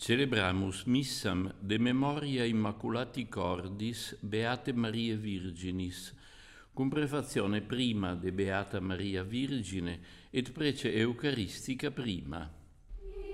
Celebramus missam de memoria immaculati cordis Beate Marie Virginis, cum prefazione prima de Beata Maria Virgine et prece Eucaristica prima.